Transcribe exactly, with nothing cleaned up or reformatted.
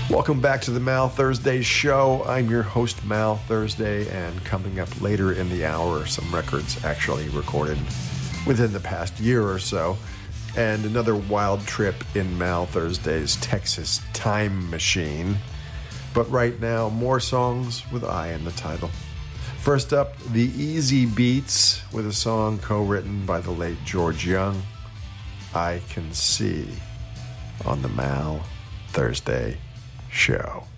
Welcome back to the Mal Thursday show. I'm your host, Mal Thursday, and coming up later in the hour, some records actually recorded within the past year or so, and another wild trip in Mal Thursday's Texas Time Machine. But right now, more songs with I in the title. First up, the Easy Beats with a song co-written by the late George Young, I Can See, on the Mal Thursday show.